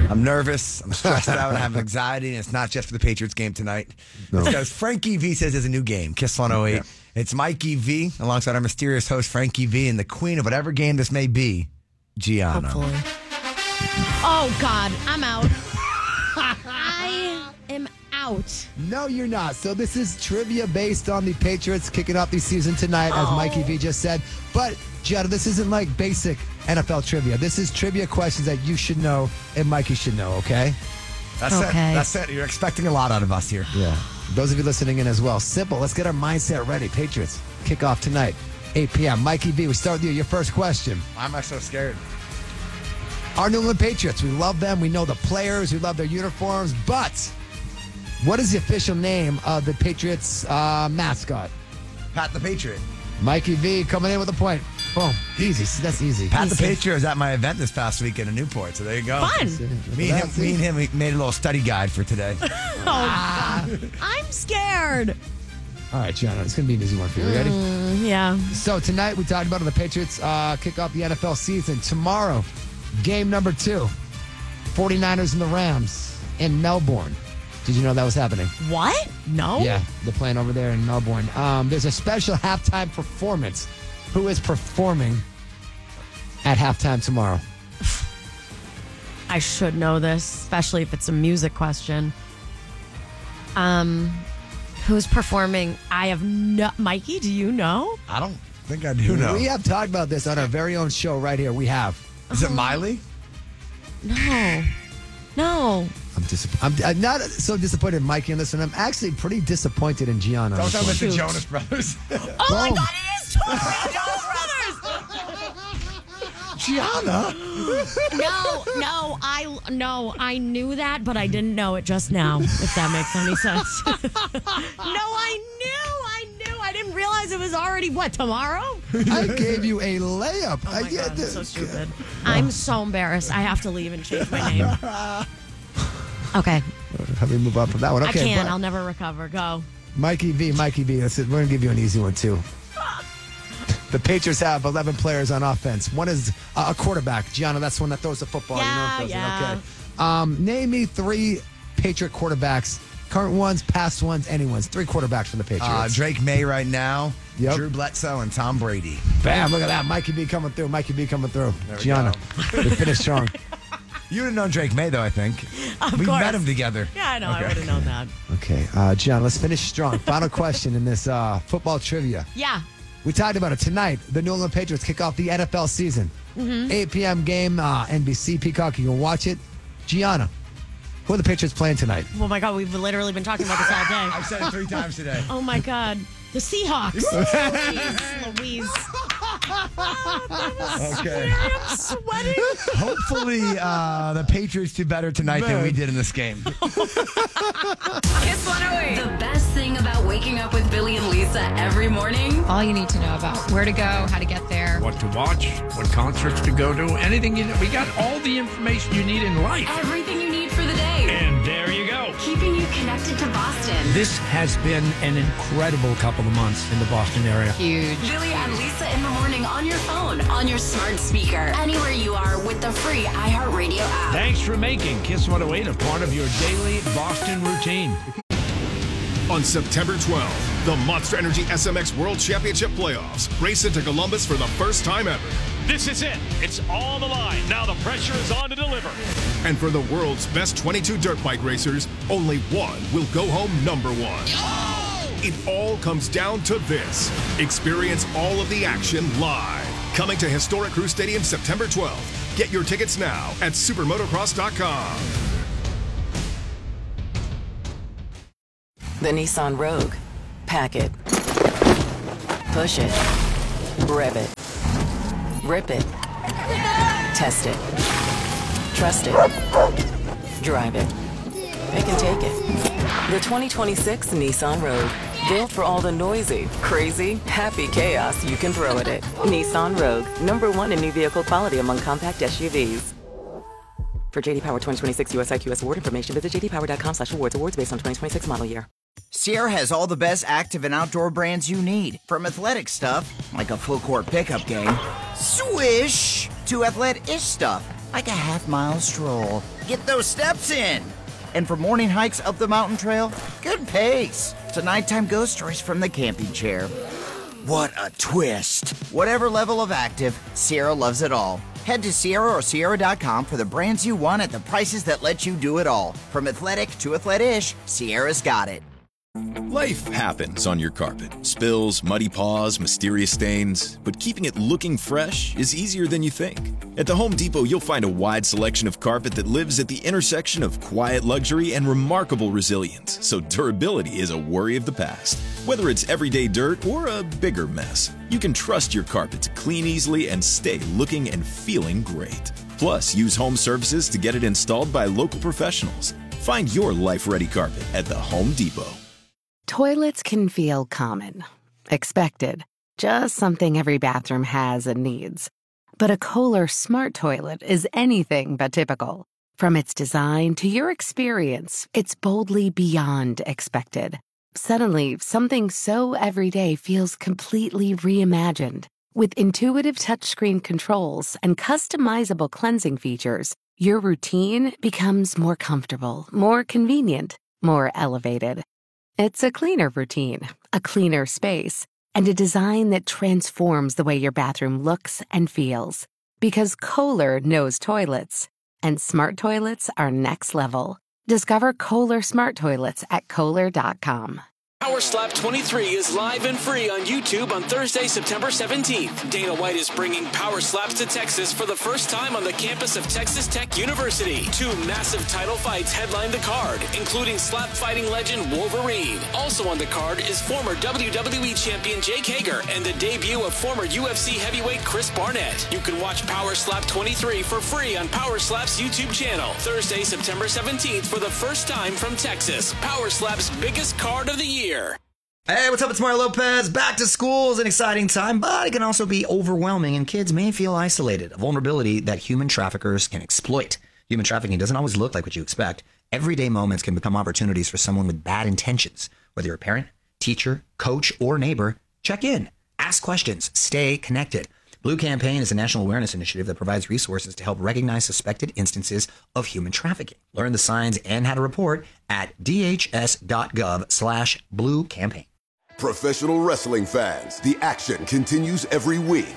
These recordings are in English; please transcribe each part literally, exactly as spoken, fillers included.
I'm nervous. I'm stressed out. I have anxiety, and it's not just for the Patriots game tonight. No. It's because Frankie V says there's a new game, Kiss one oh eight. Yeah. It's Mikey V alongside our mysterious host, Frankie V, and the queen of whatever game this may be, Gianna. Hopefully. Oh, God. I'm out. I am out. No, you're not. So this is trivia based on the Patriots kicking off the season tonight, as oh. Mikey V just said. But, Gianna, this isn't like basic N F L trivia. This is trivia questions that you should know and Mikey should know, okay? That's okay. it. That's it. You're expecting a lot out of us here. Yeah. Those of you listening in as well. Simple. Let's get our mindset ready. Patriots kick off tonight, eight p.m. Mikey V, we start with you. Your first question. Why am I so scared? Our New England Patriots. We love them. We know the players. We love their uniforms. But what is the official name of the Patriots uh, mascot? Pat the Patriot. Mikey V coming in with a point. Boom. Easy. That's easy. Pat the Patriot was at my event this past weekend in Newport, so there you go. Fun. Me and him, me and him we made a little study guide for today. oh, ah. I'm scared. All right, Gianna, it's going to be an easy one for you. Ready? Mm, yeah. So tonight we talked about the Patriots uh, kick off the N F L season. Tomorrow, game number two, 49ers and the Rams in Melbourne. Did you know that was happening? What? No. Yeah, they're playing over there in Melbourne. Um, there's a special halftime performance. Who is performing at halftime tomorrow? I should know this, especially if it's a music question. Um, who's performing? I have no... Mikey, do you know? I don't think I do know. We have talked about this on our very own show right here. We have. Is it Miley? No. No. I'm, disapp- I'm, I'm not so disappointed in Mikey on this one. I'm actually pretty disappointed in Gianna. Don't tell me it's the Jonas Brothers. Oh, my God, it is totally Jonas Brothers! Gianna? No, no, I, no, I knew that, but I didn't know it just now, if that makes any sense. No, I knew, I knew. I didn't realize it was already, what, tomorrow? I gave you a layup. Oh, my I God, get I'm this. so stupid. I'm so embarrassed. I have to leave and change my name. Okay. How do we move on from that one? Okay, I can't. but I'll never recover. Go. Mikey V, Mikey V. That's it. We're going to give you an easy one, too. The Patriots have eleven players on offense. One is a quarterback. Gianna, that's the one that throws the football. Yeah, you know yeah. Okay. Um, name me three Patriot quarterbacks. Current ones, past ones, anyone's. Three quarterbacks for the Patriots. Uh, Drake May right now, yep. Drew Bledsoe, and Tom Brady. Bam, look at that. Mikey V coming through. Mikey V coming through. There we Gianna, go. we finished strong. You would have known Drake May, though, I think. Of we course. met him together. Yeah, I know. Okay. I would have known that. Okay, uh, Gianna, let's finish strong. Final question in this uh, football trivia. Yeah. We talked about it tonight. The New England Patriots kick off the N F L season. Mm-hmm. eight p.m. game, uh, N B C, Peacock. You can watch it. Gianna, who are the Patriots playing tonight? Oh, my God. We've literally been talking about this all day. I've said it three times today. Oh, my God. The Seahawks. Louise. Louise. Oh, Okay. I'm sweating. Hopefully, uh, the Patriots do better tonight Man. than we did in this game. Kiss one oh eight. The best thing about waking up with Billy and Lisa every morning. All you need to know about where to go, how to get there. What to watch, what concerts to go to, anything. You, we got all the information you need in life. Everything you need for the day. And there you go. Keeping you connected to Boston. This has been an incredible couple of months in the Boston area. Huge. Billy and Lisa in the morning on your phone, on your smart speaker, anywhere you are with the free iHeartRadio app. Thanks for making Kiss one oh eight a part of your daily Boston routine. On September twelfth, the Monster Energy S M X World Championship Playoffs race into Columbus for the first time ever. This is it. It's on the line. Now the pressure is on to deliver. And for the world's best twenty-two dirt bike racers, only one will go home number one. It all comes down to this. Experience all of the action live. Coming to historic Crew Stadium September twelfth. Get your tickets now at supermotocross dot com. The Nissan Rogue. Pack it. Push it. Rev it. Rip it. Test it. Trust it. Drive it. Pick and take it. The twenty twenty-six Nissan Rogue. Built for all the noisy, crazy, happy chaos you can throw at it. Nissan Rogue. Number one in new vehicle quality among compact S U Vs. For J D Power twenty twenty-six U S I Q S award information, visit j d power dot com slash awards. Awards based on twenty twenty-six model year. Sierra has all the best active and outdoor brands you need. From athletic stuff, like a full court pickup game, swish, to athletic-ish stuff, like a half mile stroll. Get those steps in. And for morning hikes up the mountain trail, good pace. To nighttime ghost stories from the camping chair. What a twist. Whatever level of active, Sierra loves it all. Head to Sierra or Sierra dot com for the brands you want at the prices that let you do it all. From athletic to athletish, Sierra's got it. Life happens on your carpet. Spills, muddy paws, mysterious stains. But keeping it looking fresh is easier than you think. At the Home Depot, you'll find a wide selection of carpet that lives at the intersection of quiet luxury and remarkable resilience. So durability is a worry of the past. Whether it's everyday dirt or a bigger mess, you can trust your carpet to clean easily and stay looking and feeling great. Plus, use home services to get it installed by local professionals. Find your life-ready carpet at the Home Depot. Toilets can feel common, expected, just something every bathroom has and needs. But a Kohler smart toilet is anything but typical. From its design to your experience, it's boldly beyond expected. Suddenly, something so everyday feels completely reimagined. With intuitive touchscreen controls and customizable cleansing features, your routine becomes more comfortable, more convenient, more elevated. It's a cleaner routine, a cleaner space, and a design that transforms the way your bathroom looks and feels. Because Kohler knows toilets, and smart toilets are next level. Discover Kohler smart toilets at Kohler dot com. Power Slap twenty-three is live and free on YouTube on Thursday, September seventeenth. Dana White is bringing Power Slaps to Texas for the first time on the campus of Texas Tech University. Two massive title fights headline the card, including slap fighting legend Wolverine. Also on the card is former W W E champion Jake Hager and the debut of former U F C heavyweight Chris Barnett. You can watch Power Slap twenty-three for free on Power Slap's YouTube channel. Thursday, September seventeenth for the first time from Texas. Power Slap's biggest card of the year. Hey, what's up? It's Mario Lopez. Back to school is an exciting time, but it can also be overwhelming, and kids may feel isolated, a vulnerability that human traffickers can exploit. Human trafficking doesn't always look like what you expect. Everyday moments can become opportunities for someone with bad intentions. Whether you're a parent, teacher, coach, or neighbor, check in, ask questions, stay connected. Blue Campaign is a national awareness initiative that provides resources to help recognize suspected instances of human trafficking. Learn the signs and how to report at dhs.gov slash blue campaign. Professional wrestling fans, the action continues every week.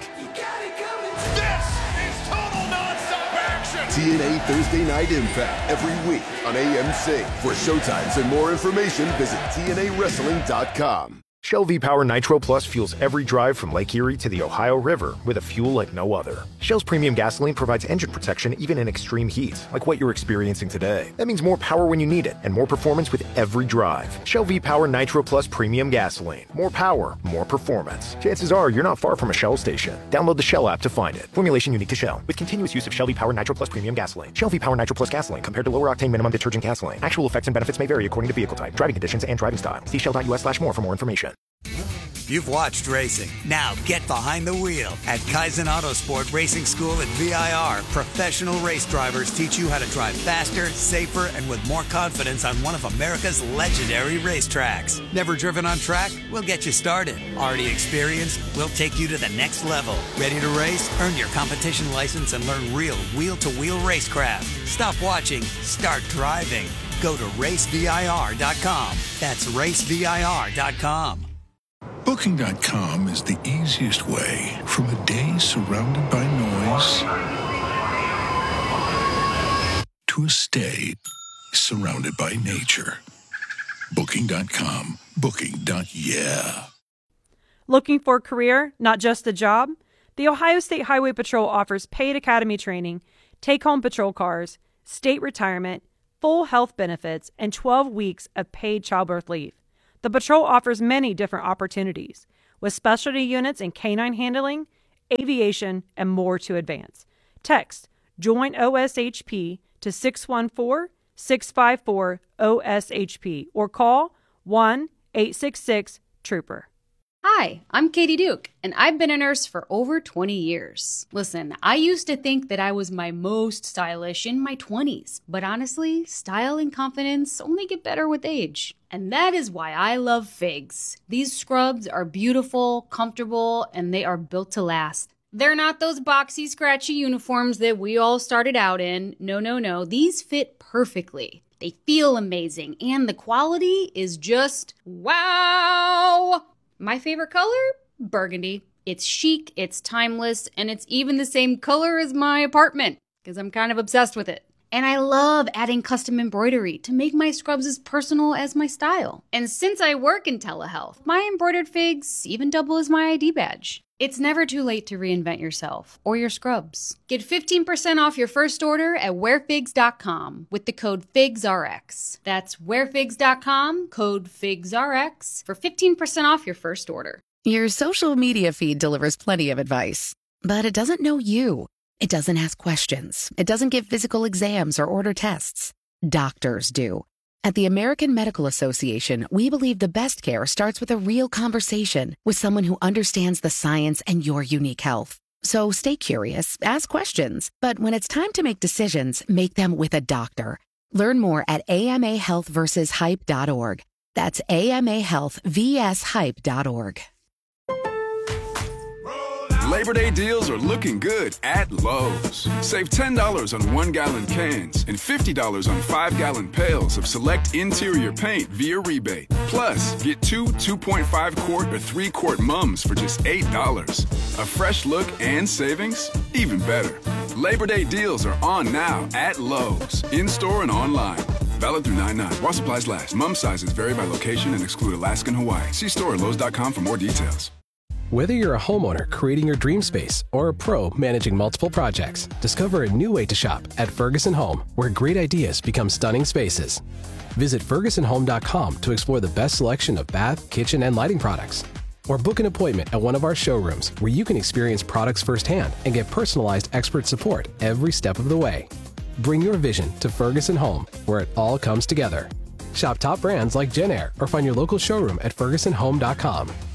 This is total nonstop action. T N A Thursday Night Impact every week on A M C. For showtimes and more information, visit T N A wrestling dot com. Shell V-Power Nitro Plus fuels every drive from Lake Erie to the Ohio River with a fuel like no other. Shell's premium gasoline provides engine protection even in extreme heat, like what you're experiencing today. That means more power when you need it, and more performance with every drive. Shell V-Power Nitro Plus Premium Gasoline. More power, more performance. Chances are you're not far from a Shell station. Download the Shell app to find it. Formulation unique to Shell, with continuous use of Shell V-Power Nitro Plus Premium Gasoline. Shell V-Power Nitro Plus Gasoline compared to lower octane minimum detergent gasoline. Actual effects and benefits may vary according to vehicle type, driving conditions, and driving style. See shell.us slash more for more information. You've watched racing. Now get behind the wheel. At Kaizen Autosport Racing School at V I R, professional race drivers teach you how to drive faster, safer, and with more confidence on one of America's legendary racetracks. Never driven on track? We'll get you started. Already experienced? We'll take you to the next level. Ready to race? Earn your competition license and learn real wheel-to-wheel racecraft. Stop watching. Start driving. Go to race V I R dot com. That's race V I R dot com. Booking dot com is the easiest way from a day surrounded by noise to a stay surrounded by nature. Booking dot com. Booking. Yeah. Looking for a career, not just a job? The Ohio State Highway Patrol offers paid academy training, take-home patrol cars, state retirement, full health benefits, and twelve weeks of paid childbirth leave. The patrol offers many different opportunities, with specialty units in canine handling, aviation, and more to advance. Text JOIN O S H P to six one four, six five four, O S H P or call one eight six six, TROOPER. Hi, I'm Katie Duke, and I've been a nurse for over twenty years. Listen, I used to think that I was my most stylish in my twenties, but honestly, style and confidence only get better with age. And that is why I love Figs. These scrubs are beautiful, comfortable, and they are built to last. They're not those boxy, scratchy uniforms that we all started out in. No, no, no. These fit perfectly. They feel amazing, and the quality is just wow. My favorite color? Burgundy. It's chic, it's timeless, and it's even the same color as my apartment, because I'm kind of obsessed with it. And I love adding custom embroidery to make my scrubs as personal as my style. And since I work in telehealth, my embroidered figs even double as my I D badge. It's never too late to reinvent yourself or your scrubs. Get fifteen percent off your first order at wear figs dot com with the code FIGSRX. That's wear figs dot com, code FIGSRX for fifteen percent off your first order. Your social media feed delivers plenty of advice, but it doesn't know you. It doesn't ask questions. It doesn't give physical exams or order tests. Doctors do. At the American Medical Association, we believe the best care starts with a real conversation with someone who understands the science and your unique health. So stay curious, ask questions, but when it's time to make decisions, make them with a doctor. Learn more at A M A health versus hype dot org. That's A M A health versus hype dot org. Labor Day deals are looking good at Lowe's. Save ten dollars on one-gallon cans and fifty dollars on five-gallon pails of select interior paint via rebate. Plus, get two two point five quart or three quart mums for just eight dollars. A fresh look and savings? Even better. Labor Day deals are on now at Lowe's, in-store and online. Valid through nine nine. While supplies last. Mum sizes vary by location and exclude Alaska and Hawaii. See store at lowes dot com for more details. Whether you're a homeowner creating your dream space or a pro managing multiple projects, discover a new way to shop at Ferguson Home, where great ideas become stunning spaces. Visit ferguson home dot com to explore the best selection of bath, kitchen, and lighting products. Or book an appointment at one of our showrooms where you can experience products firsthand and get personalized expert support every step of the way. Bring your vision to Ferguson Home, where it all comes together. Shop top brands like Jen Air or find your local showroom at ferguson home dot com.